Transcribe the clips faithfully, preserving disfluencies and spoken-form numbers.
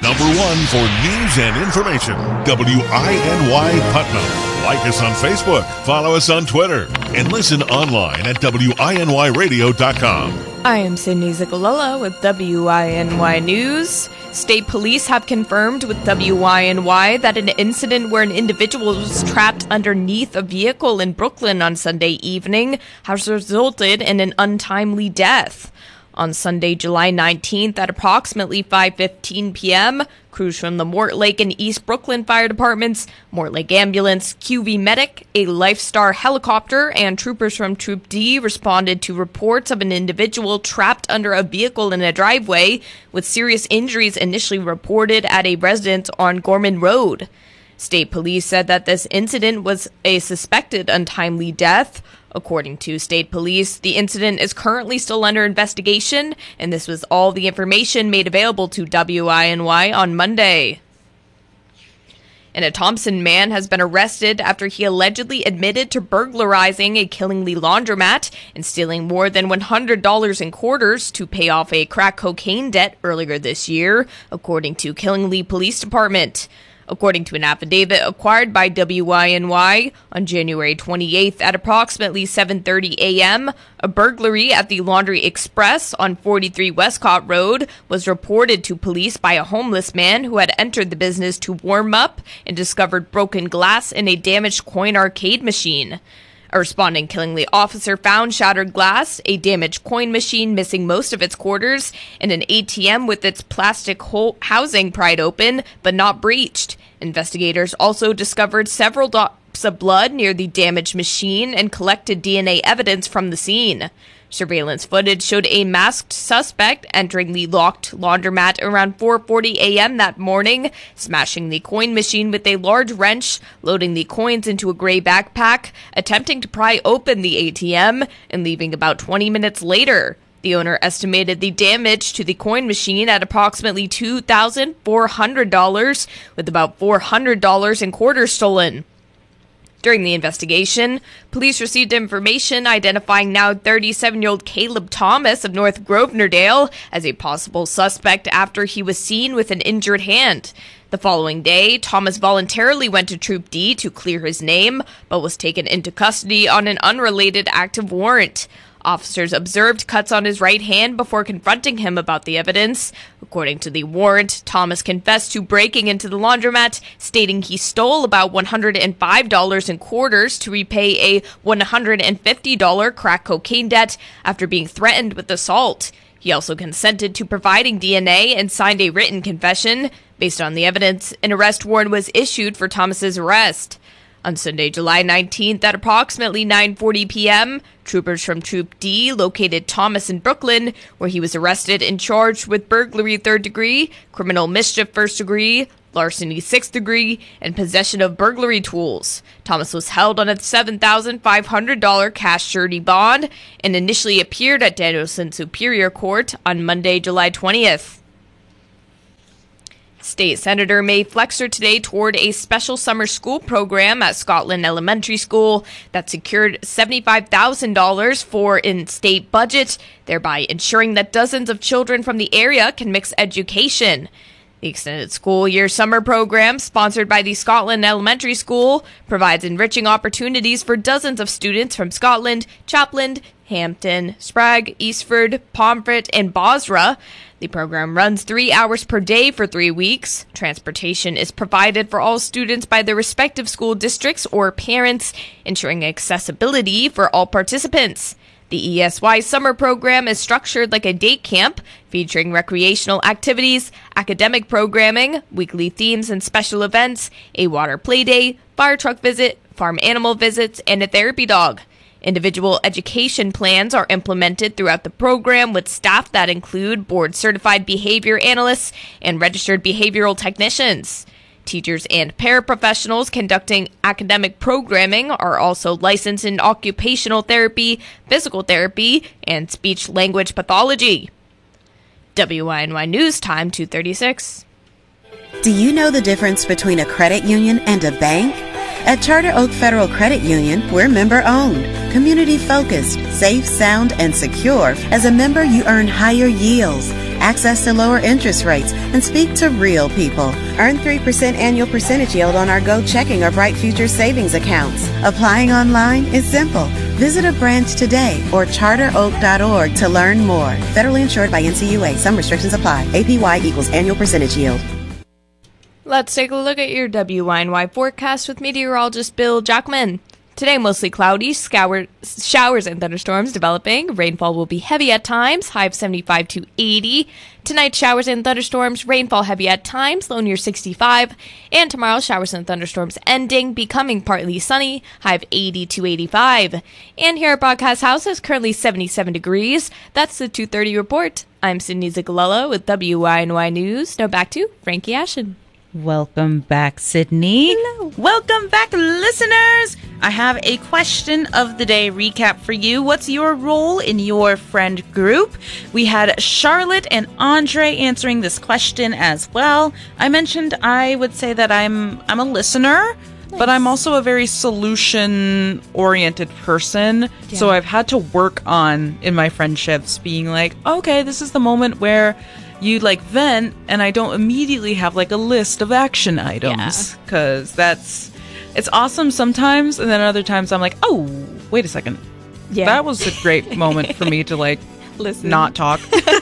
Number one for news and information, W I N Y Putnam. Like us on Facebook, follow us on Twitter, and listen online at W I N Y radio dot com. I am Sydney Ziccolella with W I N Y News. State police have confirmed with W I N Y that an incident where an individual was trapped underneath a vehicle in Brooklyn on Sunday evening has resulted in an untimely death. On Sunday, July nineteenth at approximately five fifteen p.m., crews from the Mortlake and East Brooklyn Fire Departments, Mortlake Ambulance, Q V Medic, a Lifestar helicopter, and troopers from Troop D responded to reports of an individual trapped under a vehicle in a driveway with serious injuries initially reported at a residence on Gorman Road. State police said that this incident was a suspected untimely death. According to state police, the incident is currently still under investigation, and this was all the information made available to W I N Y on Monday. And a Thompson man has been arrested after he allegedly admitted to burglarizing a Killingly laundromat and stealing more than one hundred dollars in quarters to pay off a crack cocaine debt earlier this year, according to Killingly Police Department. According to an affidavit acquired by W I N Y, on January twenty-eighth at approximately seven thirty a.m., a burglary at the Laundry Express on forty-three Westcott Road was reported to police by a homeless man who had entered the business to warm up and discovered broken glass in a damaged coin arcade machine. A responding Killingly officer found shattered glass, a damaged coin machine missing most of its quarters, and an A T M with its plastic ho- housing pried open but not breached. Investigators also discovered several drops of blood near the damaged machine and collected D N A evidence from the scene. Surveillance footage showed a masked suspect entering the locked laundromat around four forty a.m. that morning, smashing the coin machine with a large wrench, loading the coins into a gray backpack, attempting to pry open the A T M, and leaving about twenty minutes later. The owner estimated the damage to the coin machine at approximately two thousand four hundred dollars, with about four hundred dollars in quarters stolen. During the investigation, police received information identifying now thirty-seven-year-old Caleb Thomas of North Grosvenordale as a possible suspect after he was seen with an injured hand. The following day, Thomas voluntarily went to Troop D to clear his name, but was taken into custody on an unrelated active warrant. Officers observed cuts on his right hand before confronting him about the evidence. According to the warrant, Thomas confessed to breaking into the laundromat, stating he stole about one hundred five dollars in quarters to repay a one hundred fifty dollars crack cocaine debt after being threatened with assault. He also consented to providing D N A and signed a written confession. Based on the evidence, an arrest warrant was issued for Thomas's arrest. On Sunday, July nineteenth at approximately nine forty p.m., troopers from Troop D located Thomas in Brooklyn, where he was arrested and charged with burglary third degree, criminal mischief first degree, larceny sixth degree, and possession of burglary tools. Thomas was held on a seven thousand five hundred dollars cash surety bond and initially appeared at Danielson Superior Court on Monday, July twentieth. State Senator May Flexer today toured a special summer school program at Scotland Elementary School that secured seventy-five thousand dollars for in state budget, thereby ensuring that dozens of children from the area can mix education. The extended school year summer program, sponsored by the Scotland Elementary School, provides enriching opportunities for dozens of students from Scotland, Chaplin, Hampton, Sprague, Eastford, Pomfret, and Bosra. The program runs three hours per day for three weeks. Transportation is provided for all students by their respective school districts or parents, ensuring accessibility for all participants. The E S Y summer program is structured like a day camp, featuring recreational activities, academic programming, weekly themes and special events, a water play day, fire truck visit, farm animal visits, and a therapy dog. Individual education plans are implemented throughout the program with staff that include board-certified behavior analysts and registered behavioral technicians. Teachers and paraprofessionals conducting academic programming are also licensed in occupational therapy, physical therapy, and speech-language pathology. W I N Y News Time, two thirty-six. Do you know the difference between a credit union and a bank? At Charter Oak Federal Credit Union, we're member-owned, community-focused, safe, sound, and secure. As a member, you earn higher yields. access to lower interest rates, and speak to real people. Earn three percent annual percentage yield on our Go Checking or Bright Future savings accounts. Applying online is simple. Visit a branch today or charter oak dot org to learn more. Federally insured by N C U A. Some restrictions apply. A P Y equals annual percentage yield. Let's take a look at your W Y N Y forecast with meteorologist Bill Jackman. Today, mostly cloudy, scour- showers and thunderstorms developing. Rainfall will be heavy at times, high of seventy-five to eighty. Tonight, showers and thunderstorms, rainfall heavy at times, low near sixty-five. And tomorrow, showers and thunderstorms ending, becoming partly sunny, high of eighty to eighty-five. And here at Broadcast House, it's currently seventy-seven degrees. That's the two thirty report. I'm Sydney Zigalello with W Y N Y News. Now back to Frankie Ashen. Welcome back, Sydney. Hello. Welcome back, listeners. I have a question of the day recap for you. What's your role in your friend group? We had Charlotte and Andre answering this question as well. I mentioned I would say that I'm I'm a listener, nice. But I'm also a very solution-oriented person. Yeah. So I've had to work on, in my friendships, being like, okay, this is the moment where you like vent, and I don't immediately have like a list of action items, because yeah. that's it's awesome sometimes, and then other times I'm like, oh, wait a second, yeah, that was a great moment for me to like listen, not talk.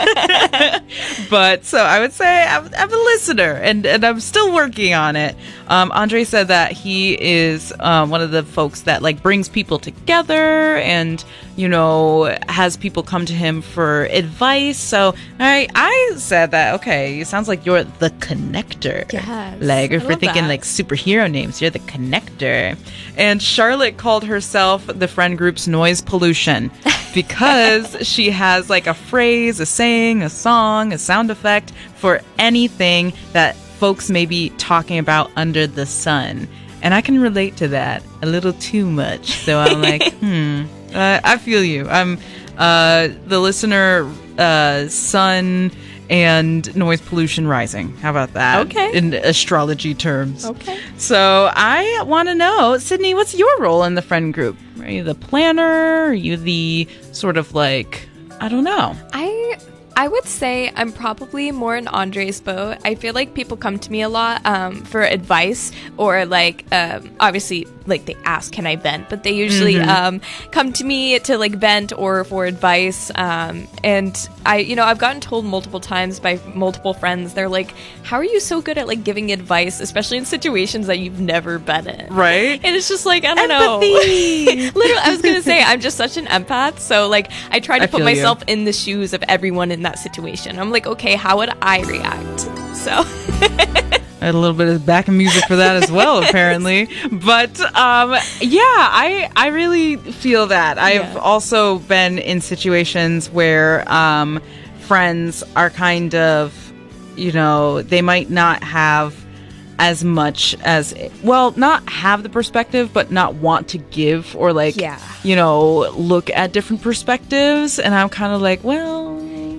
But so I would say I'm, I'm a listener, and and I'm still working on it. Um, Andre said that he is um, one of the folks that like brings people together, and you know, has people come to him for advice. So I I said that, okay, it sounds like you're the connector. Yes, like if I we're thinking that. like superhero names, you're the connector. And Charlotte called herself the friend group's noise pollution because she has like a phrase, a saying, a song, a sound effect for anything that folks may be talking about under the sun. And I can relate to that a little too much. So I'm like, hmm. Uh, I feel you. I'm uh, the listener, uh, sun and noise pollution rising. How about that? Okay. In astrology terms. Okay. So I want to know, Sydney, what's your role in the friend group? Are you the planner? Are you the sort of like, I don't know. I... I would say I'm probably more in Andre's boat. I feel like people come to me a lot um, for advice, or like um, obviously like they ask, can I vent? But they usually mm-hmm. um, come to me to like vent or for advice. Um, and I, you know, I've gotten told multiple times by multiple friends, they're like, how are you so good at like giving advice, especially in situations that you've never been in? Right. And it's just like, I don't Empathy. know. Literally, I was going to say, I'm just such an empath. So like I try to I put feel myself you. in the shoes of everyone in that situation. I'm like, okay, how would I react? So I had a little bit of backing music for that as well, apparently. But um, yeah, I I really feel that. I've yeah. also been in situations where um, friends are kind of, you know, they might not have as much as, well, not have the perspective, but not want to give or like, yeah. you know, look at different perspectives. And I'm kind of like, well,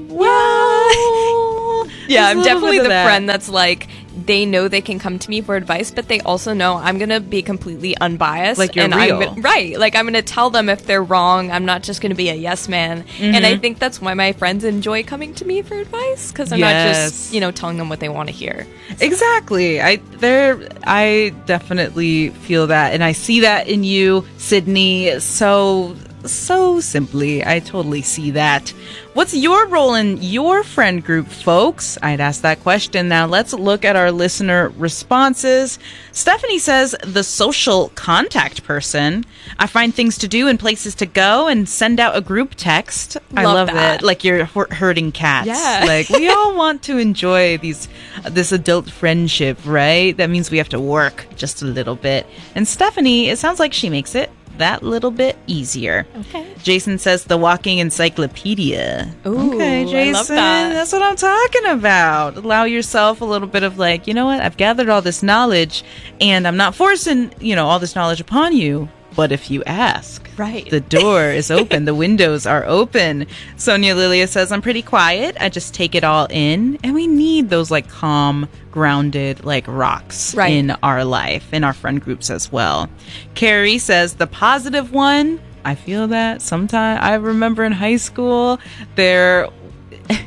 well. Yeah, I'm definitely the that. friend that's like, they know they can come to me for advice, but they also know I'm going to be completely unbiased. Like you're and real. I'm gonna, right. Like I'm going to tell them if they're wrong. I'm not just going to be a yes man. Mm-hmm. And I think that's why my friends enjoy coming to me for advice, because I'm yes. not just, you know, telling them what they want to hear. So. Exactly. I there I definitely feel that, and I see that in you, Sydney, so so simply. I totally see that. What's your role in your friend group, folks? I'd ask that question. Now let's look at our listener responses. Stephanie says, the social contact person. I find things to do and places to go and send out a group text. Love I love that. it. Like you're herding cats. Yeah. Like we all want to enjoy these this adult friendship, right? That means we have to work just a little bit. And Stephanie, it sounds like she makes it that little bit easier. Okay. Jason says the walking encyclopedia. Ooh, okay, Jason. I love that. That's what I'm talking about. Allow yourself a little bit of like, you know what? I've gathered all this knowledge and I'm not forcing, you know, all this knowledge upon you. But if you ask, right, the door is open. The windows are open. Sonia Lilia says, I'm pretty quiet. I just take it all in. And we need those like calm, grounded like rocks right. in our life, in our friend groups as well. Carrie says, the positive one. I feel that sometimes. I remember in high school, there...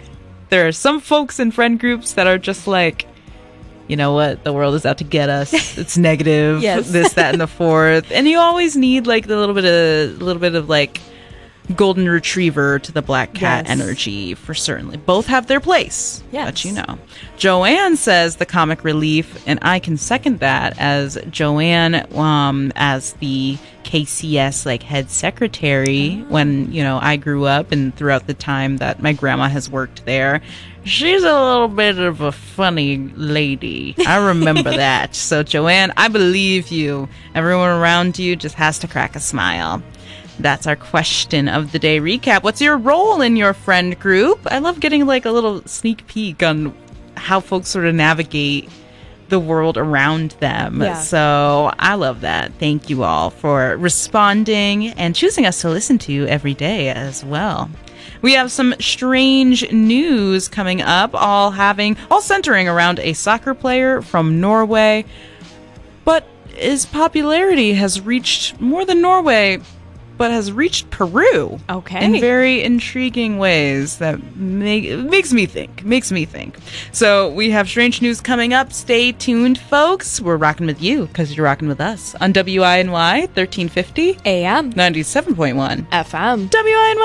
there are some folks in friend groups that are just like, you know what, the world is out to get us. It's negative, Yes. this, that, and the fourth. And you always need like the little bit of, little bit of like golden retriever to the black cat Yes. energy for certainly. Both have their place. Yes. But you know. Joanne says the comic relief, and I can second that, as Joanne, um, as the K C S like head secretary when, you know, I grew up and throughout the time that my grandma has worked there. She's a little bit of a funny lady. I remember that. So Joanne, I believe you. Everyone around you just has to crack a smile. That's our question of the day recap. What's your role in your friend group? I love getting like a little sneak peek on how folks sort of navigate the world around them. Yeah. So I love that. Thank you all for responding and choosing us to listen to every day as well. We have some strange news coming up, all having, all centering around a soccer player from Norway. But his popularity has reached more than Norway, but has reached Peru. Okay. In very intriguing ways that make, makes me think. Makes me think. So we have strange news coming up. Stay tuned, folks. We're rocking with you because you're rocking with us on W I N Y thirteen fifty A M ninety-seven point one F M W I N Y.